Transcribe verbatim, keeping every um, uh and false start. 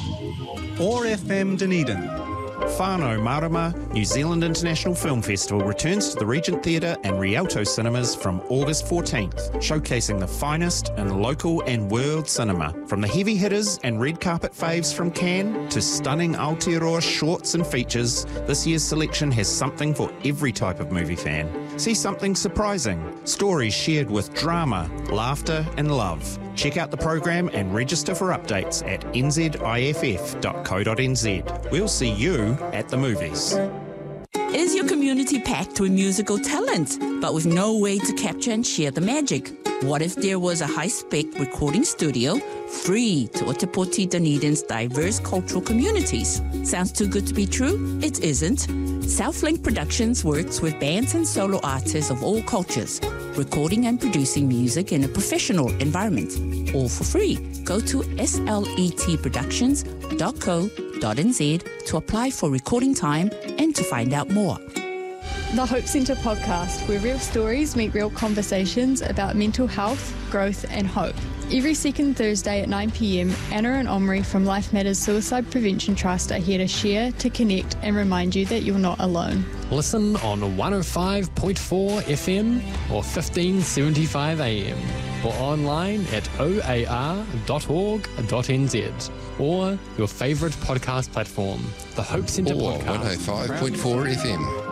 OAR F M Dunedin. Whānau Marama New Zealand International Film Festival returns to the Regent Theatre and Rialto cinemas from August fourteenth, showcasing the finest in local and world cinema. From the heavy hitters and red carpet faves from Cannes to stunning Aotearoa shorts and features, this year's selection has something for every type of movie fan. See something surprising, stories shared with drama, laughter and love. Check out the program and register for updates at n z i f f dot co dot n z. We'll see you at the movies. Is your community packed with musical talent, but with no way to capture and share the magic? What if there was a high-spec recording studio free to Otepoti Dunedin's diverse cultural communities? Sounds too good to be true? It isn't. South-Link Productions works with bands and solo artists of all cultures, recording and producing music in a professional environment, all for free. Go to s l e t productions dot co dot n z to apply for recording time and to find out more. The Hope Centre podcast, where real stories meet real conversations about mental health, growth and hope. Every second Thursday at nine p m, Anna and Omri from Life Matters Suicide Prevention Trust are here to share, to connect and remind you that you're not alone. Listen on one oh five point four F M or fifteen seventy-five A M or online at o a r dot org dot n z or your favourite podcast platform, The Hope Centre or podcast. one oh five point four F M.